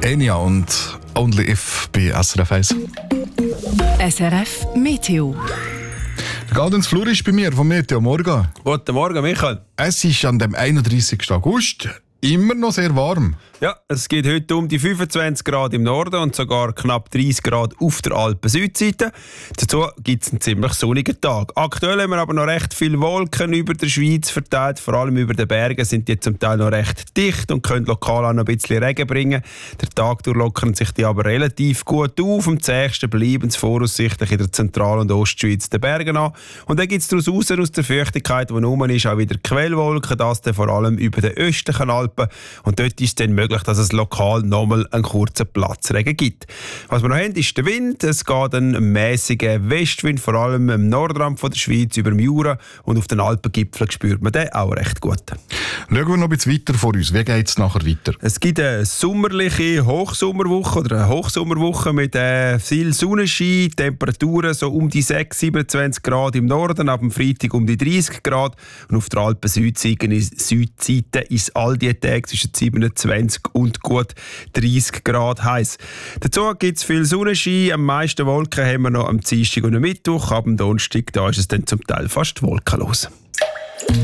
Enya und Only If bei SRF 1. SRF Meteo. Der Gaudenz Flur ist bei mir vom Meteo. Morgen. Guten Morgen, Michael. Es ist an dem 31. August immer noch sehr warm. Ja, es geht heute um die 25 Grad im Norden und sogar knapp 30 Grad auf der Alpen-Südseite. Dazu gibt es einen ziemlich sonnigen Tag. Aktuell haben wir aber noch recht viele Wolken über der Schweiz verteilt. Vor allem über den Bergen sind die zum Teil noch recht dicht und können lokal auch noch ein bisschen Regen bringen. Der Tag durch lockern sich die aber relativ gut auf. Am zähigsten bleiben sie voraussichtlich in der Zentral- und Ostschweiz den Bergen an. Und dann gibt es daraus raus, aus der Feuchtigkeit, die rum ist, auch wieder Quellwolken. Das dann vor allem über den östlichen Alpen. Und dort ist es dann möglich, dass es lokal nochmal einen kurzen Platzregen gibt. Was wir noch haben, ist der Wind. Es geht ein mäßiger Westwind, vor allem im Nordrand von der Schweiz, über dem Jura. Und auf den Alpengipfeln spürt man den auch recht gut. Schauen wir noch ein bisschen weiter vor uns. Wie geht es nachher weiter? Es gibt eine sommerliche Hochsommerwoche oder eine Hochsommerwoche mit viel Sonnenschein, Temperaturen so um die 27 Grad im Norden, ab dem Freitag um die 30 Grad. Und auf der Alpen-Südseite ist all die Tage zwischen 27 und gut 30 Grad heiß. Dazu gibt es viel Sonnenschein. Am meisten Wolken haben wir noch am Dienstag und am Mittwoch. Ab dem Donnerstag da ist es dann zum Teil fast wolkenlos.